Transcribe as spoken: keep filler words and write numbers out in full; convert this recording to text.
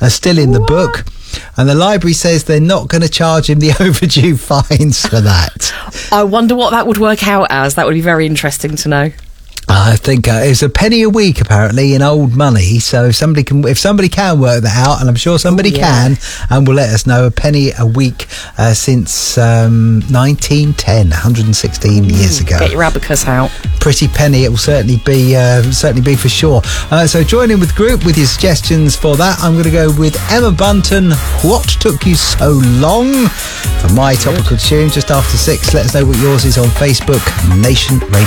are still in the book. And the library says they're not going to charge him the overdue fines for that. I wonder what that would work out as. That would be very interesting to know. I think uh, it's a penny a week, apparently, in old money. So if somebody can, if somebody can work that out, and I'm sure somebody Ooh, yeah. can, and will let us know, a penny a week uh, since um, nineteen ten, one hundred sixteen years ago. Get your abacus out. Pretty penny, it will certainly be, uh, certainly be for sure. Uh, so join in with Group with your suggestions for that. I'm going to go with Emma Bunton. What took you so long? For my topical tune, just after six. Let us know what yours is on Facebook, Nation Radio.